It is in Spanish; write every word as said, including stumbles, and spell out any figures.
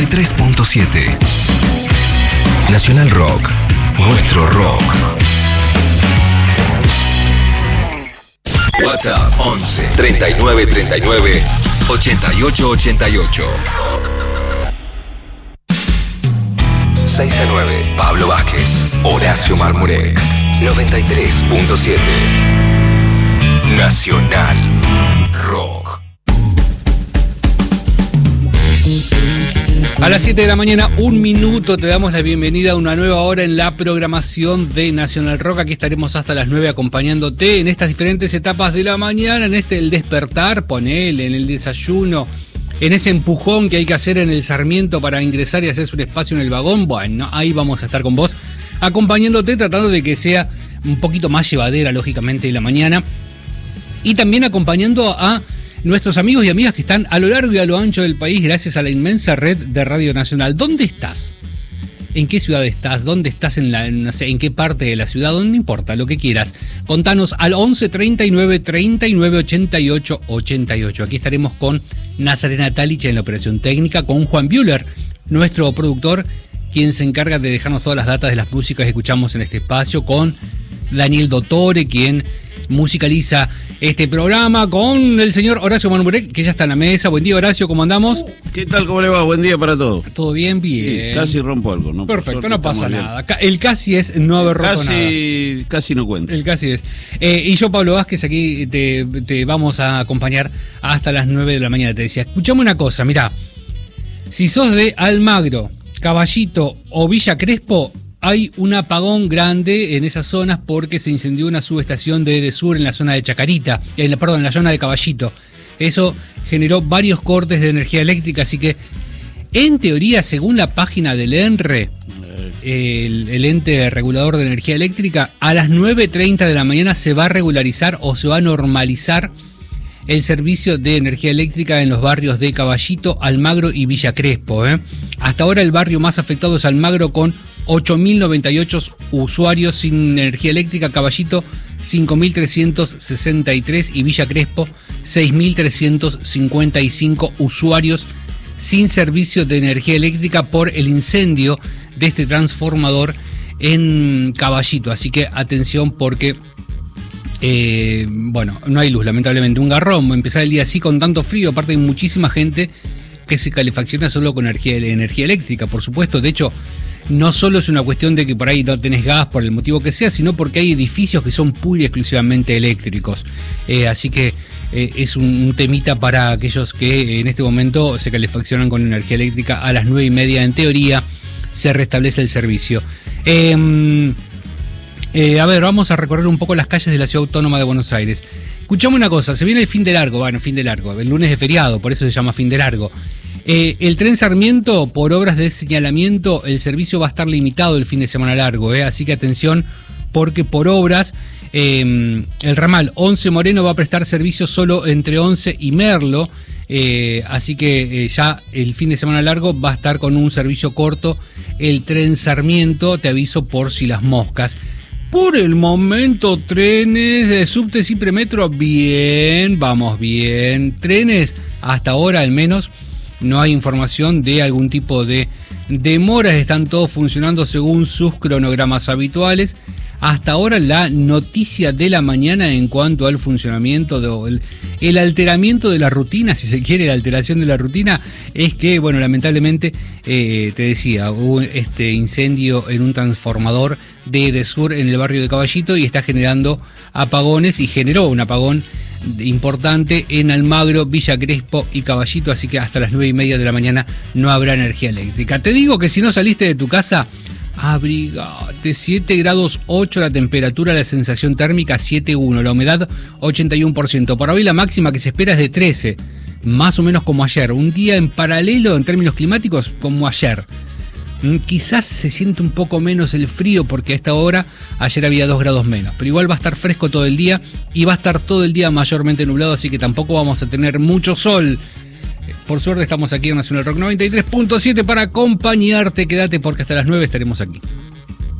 y tres punto siete. Nacional Rock, nuestro rock. WhatsApp once, treinta y nueve, treinta y nueve, ochenta y ocho, ochenta y ocho. seis a nueve, Pablo Vázquez, Horacio Marmurek, noventa y tres punto siete. Nacional Rock. A las siete de la mañana, un minuto, te damos la bienvenida a una nueva hora en la programación de Nacional Rock. Aquí estaremos hasta las nueve acompañándote en estas diferentes etapas de la mañana, en este el despertar, ponele, en el desayuno, en ese empujón que hay que hacer en el Sarmiento para ingresar y hacerse un espacio en el vagón. Bueno, ahí vamos a estar con vos, acompañándote, tratando de que sea un poquito más llevadera, lógicamente, la mañana. Y también acompañando a nuestros amigos y amigas que están a lo largo y a lo ancho del país gracias a la inmensa red de Radio Nacional. ¿Dónde estás? ¿En qué ciudad estás? ¿Dónde estás? En la, no sé, en qué parte de la ciudad? No importa, lo que quieras. Contanos al once, treinta y nueve, treinta y nueve, ochenta y ocho, ochenta y ocho. Aquí estaremos con Nazarena Talich en la operación técnica, con Juan Bühler, nuestro productor, quien se encarga de dejarnos todas las datas de las músicas que escuchamos en este espacio, con Daniel Dottore, quien musicaliza este programa, con el señor Horacio Marmurek, que ya está en la mesa. Buen día, Horacio, ¿cómo andamos? ¿Qué tal? ¿Cómo le va? Buen día para todos. Todo bien, bien. Sí, casi rompo algo, ¿no? Perfecto, no pasa nada. El casi es no haber roto casi, nada. Casi no cuenta. El casi es. Eh, y yo, Pablo Vázquez, aquí te, te vamos a acompañar hasta las nueve de la mañana. Te decía, escuchame una cosa, mirá. Si sos de Almagro, Caballito o Villa Crespo, hay un apagón grande en esas zonas porque se incendió una subestación de Edesur en la zona de Chacarita, en la, perdón, en la zona de Caballito. Eso generó varios cortes de energía eléctrica, así que, en teoría, según la página del ENRE, el, el ente regulador de energía eléctrica, a las nueve treinta de la mañana se va a regularizar o se va a normalizar el servicio de energía eléctrica en los barrios de Caballito, Almagro y Villa Crespo. ¿eh? Hasta ahora el barrio más afectado es Almagro, con ocho mil noventa y ocho usuarios sin energía eléctrica, Caballito cinco mil trescientos sesenta y tres y Villa Crespo seis mil trescientos cincuenta y cinco usuarios sin servicio de energía eléctrica por el incendio de este transformador en Caballito. Así que atención, porque eh, bueno, no hay luz, lamentablemente. Un garrón empezar el día así con tanto frío. Aparte hay muchísima gente que se calefacciona solo con energía, energía eléctrica, por supuesto. De hecho, no solo es una cuestión de que por ahí no tenés gas por el motivo que sea, sino porque hay edificios que son pura y exclusivamente eléctricos. Eh, así que eh, es un, un temita para aquellos que en este momento se calefaccionan con energía eléctrica. A las nueve y media, en teoría, se restablece el servicio. Eh, eh, a ver, vamos a recorrer un poco las calles de la Ciudad Autónoma de Buenos Aires. Escuchame una cosa, se viene el fin de largo, bueno, fin de largo, el lunes de feriado, por eso se llama fin de largo. Eh, el tren Sarmiento, por obras de señalamiento, el servicio va a estar limitado el fin de semana largo, eh, así que atención, porque por obras eh, el ramal once Moreno va a prestar servicio solo entre once y Merlo, eh, así que eh, ya el fin de semana largo va a estar con un servicio corto el tren Sarmiento, te aviso por si las moscas. Por el momento, trenes de subtes y premetro, bien, vamos bien. Trenes, hasta ahora al menos, no hay información de algún tipo de demoras, están todos funcionando según sus cronogramas habituales. Hasta ahora la noticia de la mañana en cuanto al funcionamiento, de, el, el alteramiento de la rutina, si se quiere, la alteración de la rutina, es que, bueno, lamentablemente, eh, te decía, hubo este incendio en un transformador de Edesur en el barrio de Caballito y está generando apagones, y generó un apagón importante en Almagro, Villa Crespo y Caballito, así que hasta las nueve y media de la mañana no habrá energía eléctrica. Te digo que si no saliste de tu casa, abrigate. Siete grados ocho la temperatura, la sensación térmica siete coma uno, la humedad ochenta y uno por ciento. Para hoy la máxima que se espera es de trece, más o menos como ayer. Un día en paralelo en términos climáticos como ayer. Quizás se siente un poco menos el frío porque a esta hora ayer había dos grados menos, pero igual va a estar fresco todo el día y va a estar todo el día mayormente nublado, así que tampoco vamos a tener mucho sol. Por suerte estamos aquí en Nacional Rock noventa y tres punto siete para acompañarte. Quédate porque hasta las nueve estaremos aquí.